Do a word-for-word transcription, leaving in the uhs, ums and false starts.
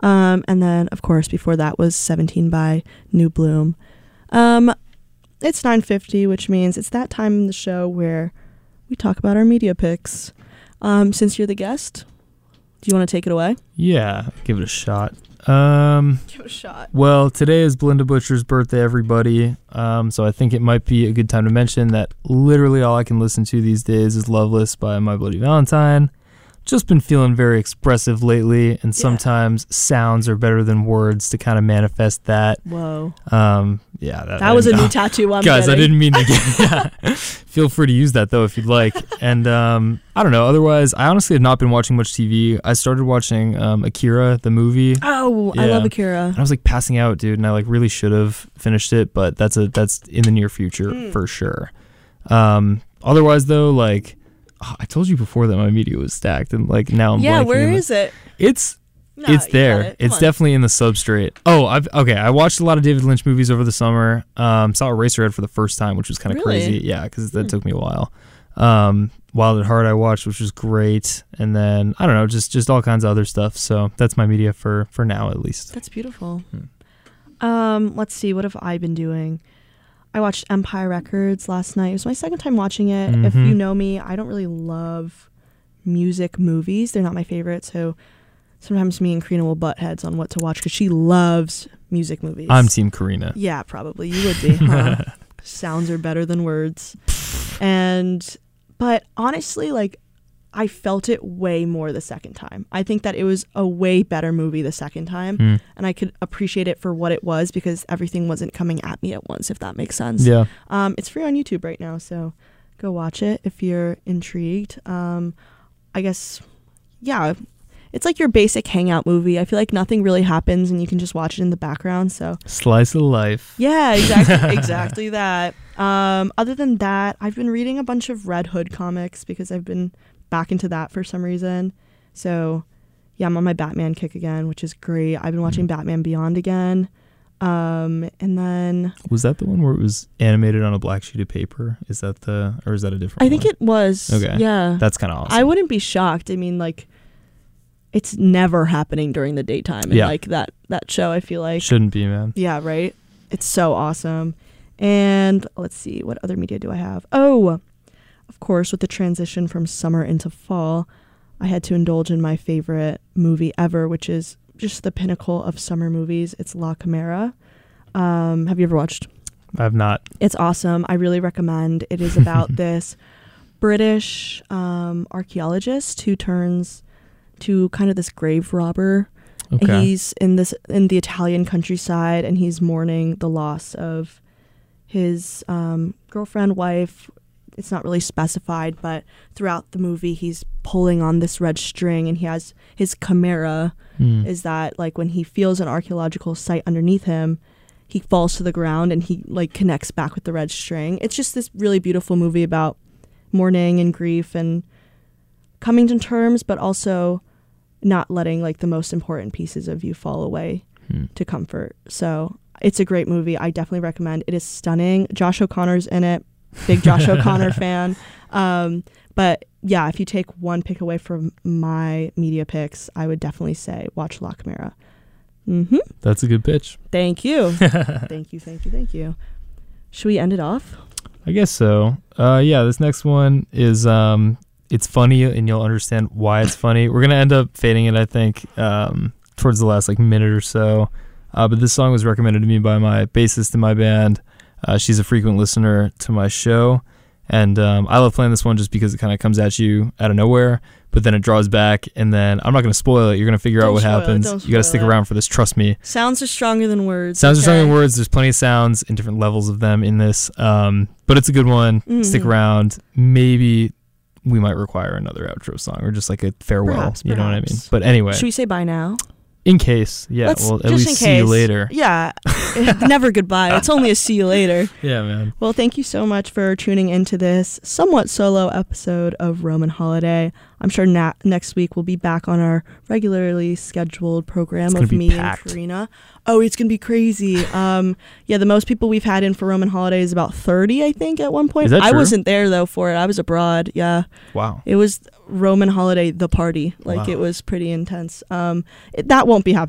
Um, and then, of course, before that was seventeen by New Bloom. Um, it's nine fifty, which means it's that time in the show where we talk about our media picks. Um, since you're the guest, do you want to take it away? Yeah, give it a shot. Um, Give it a shot. Well, today is Belinda Butcher's birthday, everybody. Um, so I think it might be a good time to mention that literally all I can listen to these days is Loveless by My Bloody Valentine. Just been feeling very expressive lately, and Yeah. sometimes sounds are better than words to kind of manifest that. Whoa. Um, yeah, that, That was a I- new tattoo I'm Guys, getting. I didn't mean to get yeah. Feel free to use that, though, if you'd like. And um, I don't know. Otherwise, I honestly have not been watching much T V. I started watching um, Akira, the movie. Oh, I Yeah. love Akira. And I was like passing out, dude, and I like really should have finished it, but that's a that's in the near future Mm. for sure. Um, otherwise, though, like oh, I told you before that my media was stacked, and like now I'm Yeah, blanking where on the- is it? It's No, it's you there. got it. Come It's on. definitely in the substrate. Oh, I've okay. I watched a lot of David Lynch movies over the summer. Um, saw Eraserhead for the first time, which was kind of Really? crazy. Yeah, because that Hmm. took me a while. Um, Wild at Heart I watched, which was great, and then I don't know, just just all kinds of other stuff. So that's my media for for now, at least. That's beautiful. Hmm. Um, let's see. What have I been doing? I watched Empire Records last night. It was my second time watching it. If Mhm. you know me, I don't really love music movies. They're not my favorite. So sometimes me and Karina will butt heads on what to watch because she loves music movies. I'm Team Karina. Yeah, probably. You would be, huh? Sounds are better than words. And, but honestly, like, I felt it way more the second time. I think that it was a way better movie the second time. Hmm. And I could appreciate it for what it was because everything wasn't coming at me at once, if that makes sense. Yeah. Um, it's free on YouTube right now, so go watch it if you're intrigued. Um, I guess, yeah, it's like your basic hangout movie. I feel like nothing really happens and you can just watch it in the background. So Slice of life. yeah, exactly, exactly that. Um, other than that, I've been reading a bunch of Red Hood comics because I've been back into that for some reason. So yeah, I'm on my Batman kick again, which is great. I've been watching Batman Beyond again. Um, and then Was that the one where it was animated on a black sheet of paper? Is that the, or is that a different I one? think it was. Okay. Yeah. That's kind of awesome. I wouldn't be shocked. I mean, like, it's never happening during the daytime in Yeah. like that that show. I feel like. Shouldn't be, man. Yeah, right. It's so awesome. And let's see, what other media do I have? Oh, of course, with the transition from summer into fall, I had to indulge in my favorite movie ever, which is just the pinnacle of summer movies. It's La Chimera. Um, have you ever watched? I've not. It's awesome. I really recommend. It is about this British um, archaeologist who turns to kind of this grave robber. Okay. He's in this in the Italian countryside, and he's mourning the loss of his um, girlfriend, wife. It's not really specified, but throughout the movie, he's pulling on this red string, and he has his chimera. Hmm. Is that like when he feels an archaeological site underneath him, he falls to the ground and he like connects back with the red string. It's just this really beautiful movie about mourning and grief and coming to terms, but also not letting like the most important pieces of you fall away Hmm. to comfort. So it's a great movie. I definitely recommend. It is stunning. Josh O'Connor's in it. Big Josh O'Connor fan. Um, but yeah, if you take one pick away from my media picks, I would definitely say watch La Chimera. Mm-hmm. That's a good pitch. Thank you. thank you, thank you, thank you. Should we end it off? I guess so. Uh, yeah, this next one is um, it's funny, and you'll understand why it's funny. We're gonna end up fading it, I think, um, towards the last like minute or so. Uh, but this song was recommended to me by my bassist in my band. Uh, she's a frequent listener to my show, and um, I love playing this one just because it kind of comes at you out of nowhere, but then it draws back, and then I'm not going to spoil it. You're going to figure Don't out what spoil it, happens. don't You got to spoil stick it. around for this. Trust me. Sounds are stronger than words. Sounds are okay? stronger than words. There's plenty of sounds and different levels of them in this, um, but it's a good one. Mhm. Stick around. Maybe we might require another outro song or just like a farewell. Perhaps, you know what I mean? perhaps. But anyway, Should we say bye now? in case, yeah, Let's- well, at just least in see you case. later. Yeah. Never goodbye. It's only a see you later. Yeah, man. Well, thank you so much for tuning into this somewhat solo episode of Roman Holiday. I'm sure na- next week we'll be back on our regularly scheduled program It's gonna of be me packed. and Karina. Oh, it's going to be crazy. Um, yeah, the most people we've had in for Roman Holiday is about thirty, I think, at one point. Is that I true? wasn't there, though, for it. I was abroad. Yeah. Wow. It was Roman Holiday, the party. Like, Wow. it was pretty intense. Um, it, that won't be happening